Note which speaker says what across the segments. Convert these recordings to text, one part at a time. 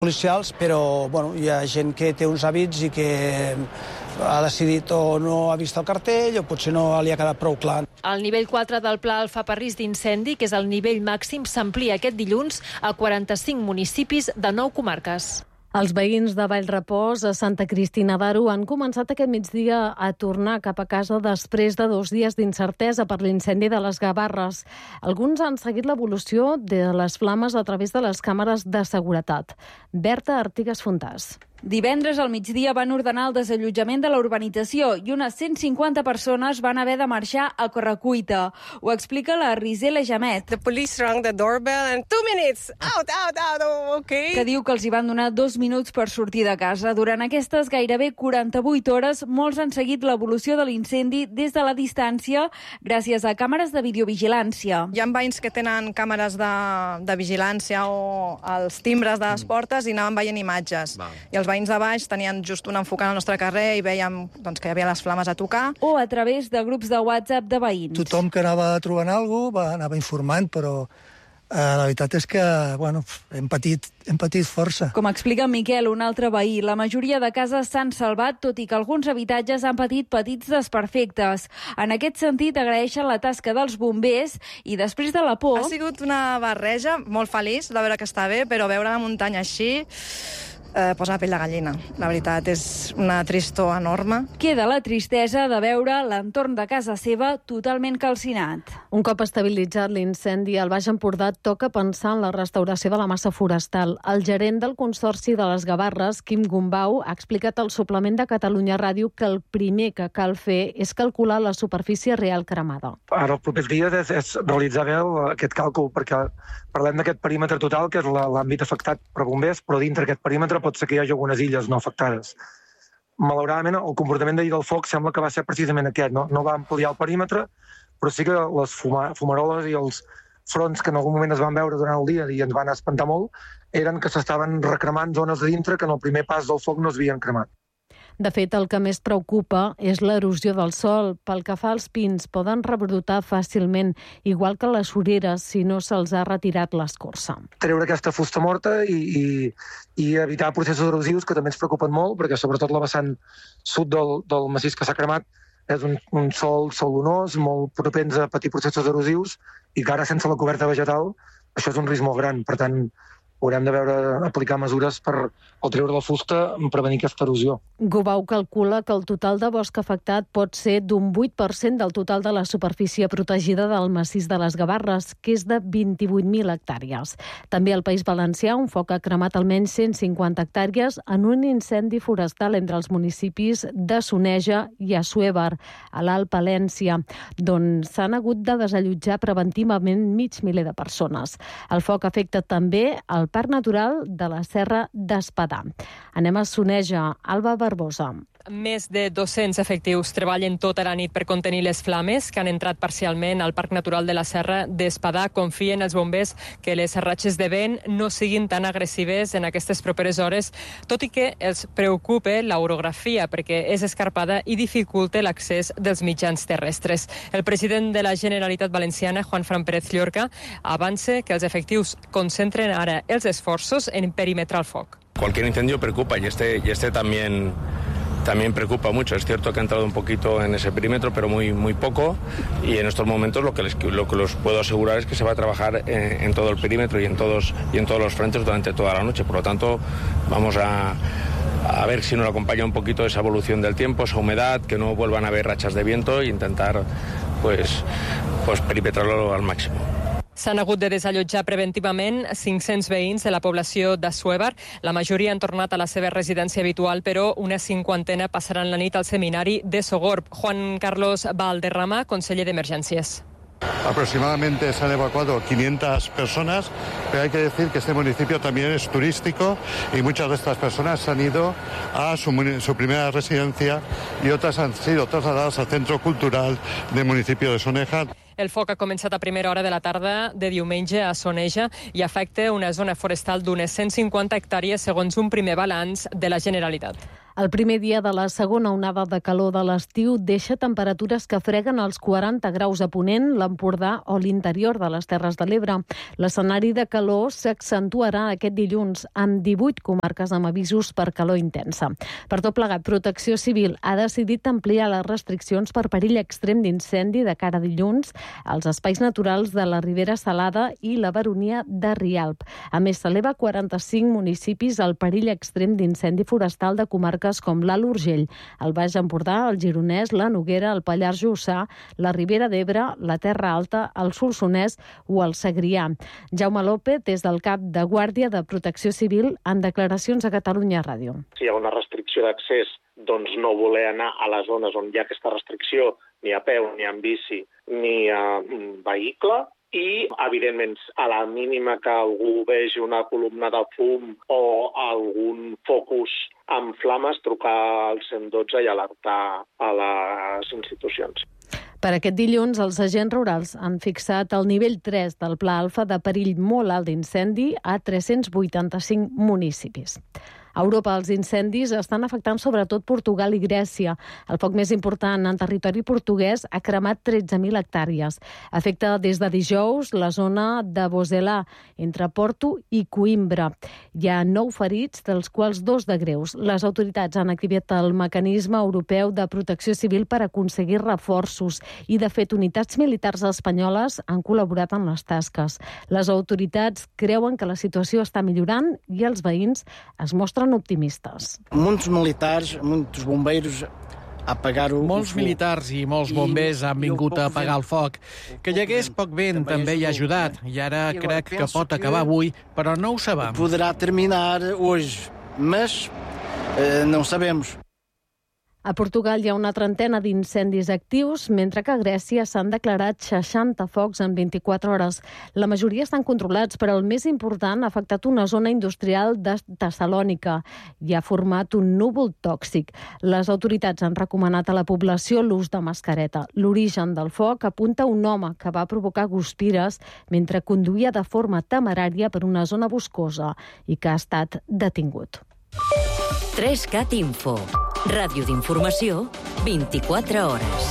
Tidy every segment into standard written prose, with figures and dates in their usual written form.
Speaker 1: policials, però hi ha gent que té uns hàbits i que ha decidit o no ha vist el cartell o potser no li ha quedat prou clar.
Speaker 2: El nivell 4 del Pla Alfa per risc d'incendi, que és el nivell màxim, s'amplia aquest dilluns a 45 municipis de 9 comarques.
Speaker 3: Els veïns de Vallrepòs, a Santa Cristina d'Aro, han començat aquest migdia a tornar cap a casa després de 2 dies d'incertesa per l'incendi de les Gavarres. Alguns han seguit l'evolució de les flames a través de les càmeres de seguretat. Berta Artigas Fontàs.
Speaker 4: Divendres al migdia van ordenar el desallotjament de la urbanització i unes 150 persones van haver de marxar a correcuita. Ho explica la Rizela Jamet,
Speaker 5: The police rang the doorbell and 2 minutes, out, okay.
Speaker 4: Que diu que els hi van donar 2 minuts per sortir de casa. Durant aquestes gairebé 48 hores, molts han seguit l'evolució de l'incendi des de la distància gràcies a càmeres de videovigilància.
Speaker 5: Hi ha veïns que tenen càmeres de vigilància o els timbres de les portes i anaven veient imatges. I els veïns de baix tenien just un enfocant al nostre carrer i veiem que hi havia les flames a tocar.
Speaker 4: O a través de grups de WhatsApp de veïns.
Speaker 6: Tothom que anava trobant alguna cosa anava informant, però la veritat és que hem patit força.
Speaker 4: Com explica Miquel, un altre veí, la majoria de cases s'han salvat, tot i que alguns habitatges han patit petits desperfectes. En aquest sentit, agraeixen la tasca dels bombers i després de la por...
Speaker 5: Ha sigut una barreja molt feliç de veure que està bé, però veure la muntanya així... posa la pell de gallina. La veritat, és una tristor enorme.
Speaker 4: Queda la tristesa de veure l'entorn de casa seva totalment calcinat.
Speaker 3: Un cop estabilitzat l'incendi al Baix Empordà, toca pensar en la restauració de la massa forestal. El gerent del Consorci de les Gavarres, Quim Gombau, ha explicat al suplement de Catalunya Ràdio que el primer que cal fer és calcular la superfície real cremada.
Speaker 7: Ara, els propers dies és realitzar bé aquest càlcul, perquè parlem d'aquest perímetre total, que és l'àmbit afectat per bombers, però dintre aquest perímetre pot ser que hi hagi algunes illes no afectades. Malauradament, el comportament d'ahir del foc sembla que va ser precisament aquest, no va ampliar el perímetre, però sí que les fumaroles i els fronts que en algun moment es van veure durant el dia i ens van espantar molt, eren que s'estaven recremant zones de dintre que en el primer pas del foc no es havien cremat.
Speaker 3: De fet, el que més preocupa és l'erosió del sòl. Pel que fa als pins, poden rebrotar fàcilment, igual que les sureres, si no se'ls ha retirat l'escorça.
Speaker 7: Treure aquesta fusta morta i evitar processos erosius que també ens preocupen molt, perquè sobretot la vessant sud del massís que s'ha cremat és un sòl solonós, molt propens a patir processos erosius, i que ara sense la coberta vegetal això és un risc molt gran. Per tant, haurem de veure aplicar mesures per treure la fusta i prevenir aquesta erosió.
Speaker 3: Gombau calcula que el total de bosc afectat pot ser d'un 8% del total de la superfície protegida del massís de les Gavarres, que és de 28.000 hectàrees. També al País Valencià, un foc ha cremat almenys 150 hectàrees en un incendi forestal entre els municipis de Soneja i Assuévar, a l'Alt Palència, d'on s'han hagut de desallotjar preventivament 500.000 de persones. El foc afecta també el Parc Natural de la Serra d'Espadà. Anem a Soneja. Alba Barbosa.
Speaker 8: Més de 200 efectius treballen tota la nit per contenir les flames que han entrat parcialment al Parc Natural de la Serra d'Espadà. Confien els bombers que les ratxes de vent no siguin tan agressives en aquestes properes hores, tot i que els preocupa l'orografia perquè és escarpada i dificulta l'accés dels mitjans terrestres. El president de la Generalitat Valenciana, Juanfran Pérez Llorca, avança que els efectius concentren ara els esforços en perimetrar el foc.
Speaker 9: Cualquier incendio preocupa y este también preocupa mucho. Es cierto que ha entrado un poquito en ese perímetro, pero muy poco, y en estos momentos lo que les puedo asegurar es que se va a trabajar en todo el perímetro y en todos los frentes durante toda la noche. Por lo tanto, vamos a ver si nos acompaña un poquito esa evolución del tiempo, esa humedad, que no vuelvan a haber rachas de viento e intentar pues perimetrarlo al máximo.
Speaker 8: S'han hagut de desallotjar preventivament 500 veïns de la població d'Assuévar. La majoria han tornat a la seva residència habitual, però una 50 passaran la nit al seminari de Sogorb. Juan Carlos Valderrama, conseller d'Emergències.
Speaker 10: Aproximadamente se han evacuado 500 personas, pero hay que decir que este municipio también es turístico y muchas de estas personas han ido a su primera residencia y otras han sido trasladadas al centro cultural del municipio de Soneja.
Speaker 8: El foc ha començat a primera hora de la tarda de diumenge a Soneja i afecta una zona forestal d'unes 150 hectàrees segons un primer balanç de la Generalitat.
Speaker 3: El primer dia de la segona onada de calor de l'estiu deixa temperatures que freguen els 40 graus a Ponent, l'Empordà o l'interior de les Terres de l'Ebre. L'escenari de calor s'accentuarà aquest dilluns amb 18 comarques amb avisos per calor intensa. Per tot plegat, Protecció Civil ha decidit ampliar les restriccions per perill extrem d'incendi de cara a dilluns als espais naturals de la Ribera Salada i la Baronia de Rialb. A més, s'eleva a 45 municipis el perill extrem d'incendi forestal de comarques com l'Alt Urgell, el Baix Empordà, el Gironès, la Noguera, el Pallars Jussà, la Ribera d'Ebre, la Terra Alta, el Solsonès o el Segrià. Jaume López, des del cap de Guàrdia de Protecció Civil, en declaracions a Catalunya Ràdio.
Speaker 11: Si hi ha una restricció d'accés, doncs no voler anar a les zones on hi ha aquesta restricció, ni a peu, ni en bici, ni a vehicle, i, evidentment, a la mínima que algú vegi una columna de fum o algun focus amb flames, trucar al 112 i alertar a les institucions.
Speaker 3: Per aquest dilluns, els agents rurals han fixat el nivell 3 del Pla Alfa de perill molt alt d'incendi a 385 municipis. A Europa, els incendis estan afectant sobretot Portugal i Grècia. El foc més important en territori portuguès ha cremat 13.000 hectàrees. Afecta des de dijous la zona de Boselà, entre Porto i Coimbra. Hi ha 9 ferits, dels quals 2 de greus. Les autoritats han activat el mecanisme europeu de protecció civil per aconseguir reforços i, de fet, unitats militars espanyoles han col·laborat en les tasques. Les autoritats creuen que la situació està millorant i els veïns es mostren optimistes.
Speaker 12: Molts militars, molts bombeiros apagar-ho.
Speaker 13: Molts militars i molts bombers han vingut a apagar el foc. Que hi hagués poc vent també hi ha ajudat i ara crec que pot acabar avui, però no ho sabem.
Speaker 12: Podrà terminar hoje, mas no sabemos.
Speaker 3: A Portugal hi ha una trentena d'incendis actius, mentre que a Grècia s'han declarat 60 focs en 24 hores. La majoria estan controlats, però el més important ha afectat una zona industrial de Tessalònica i ha format un núvol tòxic. Les autoritats han recomanat a la població l'ús de mascareta. L'origen del foc apunta a un home que va provocar guspires mentre conduïa de forma temerària per una zona boscosa i que ha estat detingut.
Speaker 14: 3CAT Info. Ràdio d'informació, 24 hores.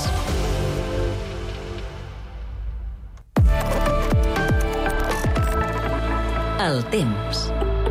Speaker 14: El temps.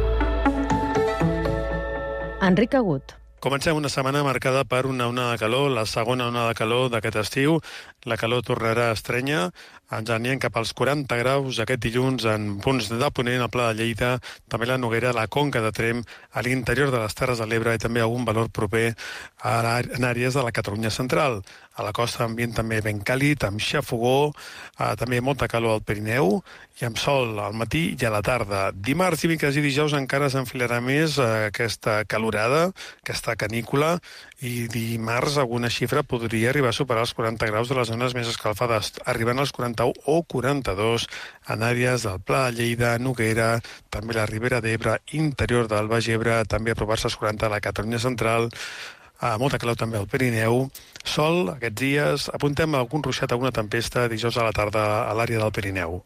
Speaker 3: Enric Agut.
Speaker 15: Comencem una setmana marcada per una onada de calor, la segona onada de calor d'aquest estiu. La calor tornarà a estrènyer, ens anirem cap als 40 graus aquest dilluns en punts de Ponent, al Pla de Lleida, també la Noguera, la Conca de Tremp, a l'interior de les Terres de l'Ebre i també algun valor proper en àrees de la Catalunya central. A la costa ambient també ben càlid, amb xafogó, també molta calor al Pirineu i amb sol al matí i a la tarda. Dimarts, dimecres i dijous encara s'enfilarà més aquesta calorada, aquesta canícula, i dimarts alguna xifra podria arribar a superar els 40 graus de les zones més escalfades, arribant als 41 o 42 en àrees del Pla de Lleida, Noguera, també la Ribera d'Ebre, interior del Baix Ebre, també aprovar-se als 40 a la Catalunya central, molta calor també al Pirineu, sol aquests dies, apuntem algun ruixat, alguna tempesta dijous a la tarda a l'àrea del Pirineu.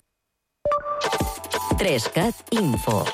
Speaker 14: 3CAT Info.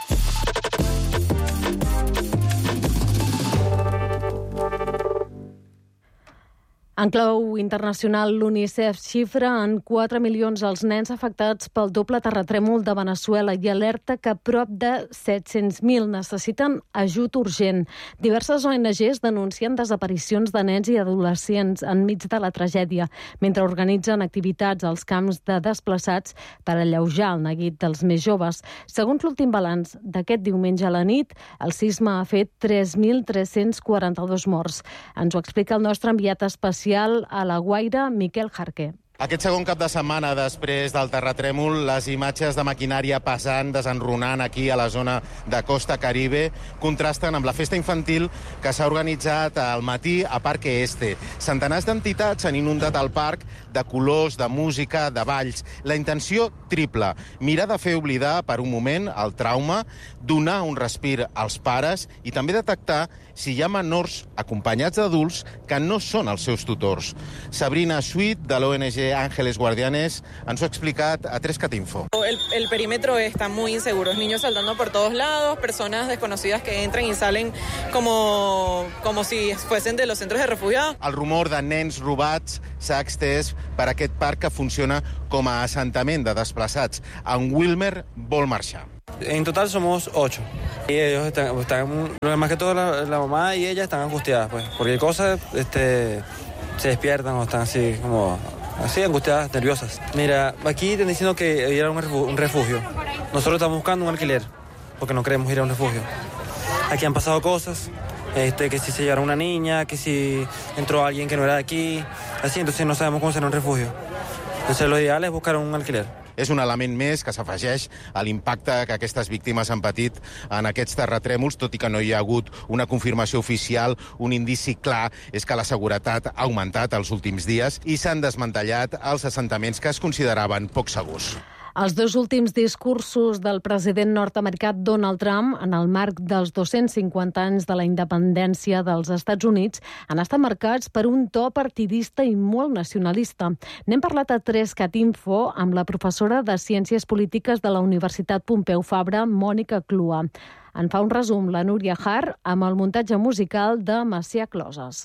Speaker 3: En clau internacional, l'UNICEF xifra en 4 milions els nens afectats pel doble terratrèmol de Veneçuela i alerta que prop de 700.000 necessiten ajut urgent. Diverses ONGs denuncien desaparicions de nens i adolescents enmig de la tragèdia, mentre organitzen activitats als camps de desplaçats per alleujar el neguit dels més joves. Segons l'últim balanç d'aquest diumenge a la nit, el sisme ha fet 3.342 morts. Ens ho explica el nostre enviat especial a La Guaira, Miquel Jarqué.
Speaker 16: Aquest segon cap de setmana després del terratrèmol, les imatges de maquinària pesant, desenrunant aquí a la zona de Costa Caribe, contrasten amb la festa infantil que s'ha organitzat al matí a Parque Este. Centenars d'entitats han inundat el parc de colors, de música, de balls. La intenció triple, mirar de fer oblidar per un moment el trauma, donar un respir als pares i també detectar si hi ha menors acompanyats d'adults que no són els seus tutors. Sabrina Sweet, de l'ONG de Ángeles Guardianes ens ho ha explicat a 3cat Info.
Speaker 17: El perímetro está muy inseguro, niños saltando por todos lados, personas desconocidas que entran y salen como si fuesen de los centros de refugiados.
Speaker 16: El rumor de nens robats s'ha extès per aquest parc que funciona com a assentament de desplaçats. En Wilmer vol marxar.
Speaker 18: En total somos 8. Y ellos están más que todo la mamá y ella están angustiadas, pues. Porque cosas se despiertan o están así angustiadas, nerviosas. Mira, aquí están diciendo que ir a un refugio. Nosotros estamos buscando un alquiler, porque no queremos ir a un refugio. Aquí han pasado cosas, que si se llevaron una niña, que si entró alguien que no era de aquí, así, entonces no sabemos cómo será un refugio. Entonces lo ideal es buscar un alquiler.
Speaker 16: És un element més que s'afegeix a l'impacte que aquestes víctimes han patit en aquests terratrèmols, tot i que no hi ha hagut una confirmació oficial. Un indici clar és que la seguretat ha augmentat els últims dies i s'han desmantellat els assentaments que es consideraven poc segurs.
Speaker 3: Els dos últims discursos del president nord-americà Donald Trump en el marc dels 250 anys de la independència dels Estats Units han estat marcats per un to partidista i molt nacionalista. N'hem parlat a 3cat Info amb la professora de Ciències Polítiques de la Universitat Pompeu Fabra, Mònica Clua. En fa un resum la Núria Har amb el muntatge musical de Macià Closes.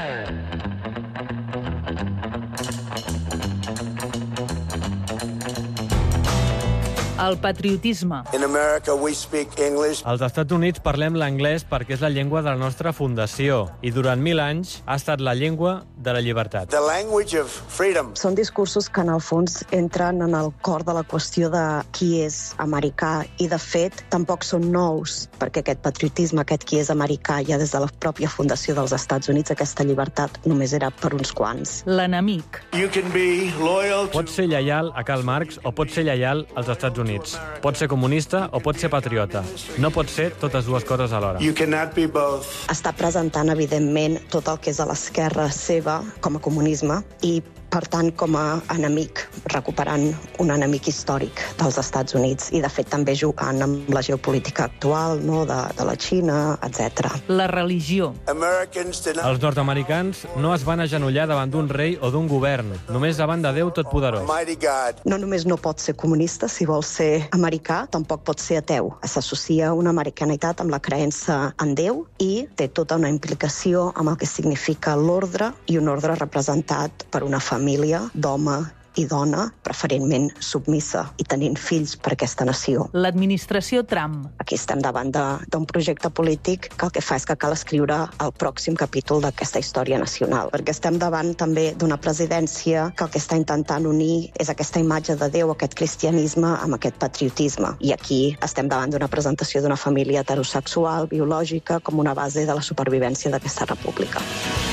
Speaker 19: El patriotisme.
Speaker 20: Als Estats Units parlem l'anglès perquè és la llengua de la nostra fundació i durant 1000 anys ha estat la llengua de la llibertat.
Speaker 21: Són discursos que en el fons entren en el cor de la qüestió de qui és americà i de fet tampoc són nous perquè aquest patriotisme, aquest qui és americà ja des de la pròpia fundació dels Estats Units aquesta llibertat només era per uns quants.
Speaker 19: L'enemic.
Speaker 20: Pots ser lleial a Karl Marx o pots ser lleial als Estats Units. Pot ser comunista o pot ser patriota. No pot ser totes dues coses alhora.
Speaker 21: Està presentant, evidentment, tot el que és a l'esquerra seva com a comunisme i per tant, com a enemic, recuperant un enemic històric dels Estats Units i, de fet, també jugant amb la geopolítica actual, no, de la Xina, etc.
Speaker 19: La religió.
Speaker 20: Els nord-americans no es van agenollar davant d'un rei o d'un govern, només davant de Déu Totpoderós.
Speaker 21: No només no pot ser comunista si vol ser americà, tampoc pot ser ateu. S'associa una americanitat amb la creença en Déu i té tota una implicació amb el que significa l'ordre i un ordre representat per una família d'home i dona, preferentment submissa i tenint fills per aquesta nació.
Speaker 19: L'administració Trump.
Speaker 21: Aquí estem davant d'un projecte polític que el que fa és que cal escriure el pròxim capítol d'aquesta història nacional, perquè estem davant també d'una presidència que el que està intentant unir és aquesta imatge de Déu, aquest cristianisme, amb aquest patriotisme. I aquí estem davant d'una presentació d'una família heterosexual, biològica, com una base de la supervivència d'aquesta república.